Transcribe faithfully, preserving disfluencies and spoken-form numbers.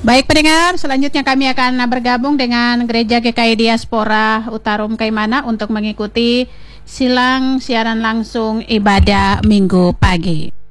Baik pendengar, selanjutnya kami akan bergabung dengan Gereja G K I Diaspora Utarum Kaimana untuk mengikuti silang siaran langsung ibadah Minggu pagi.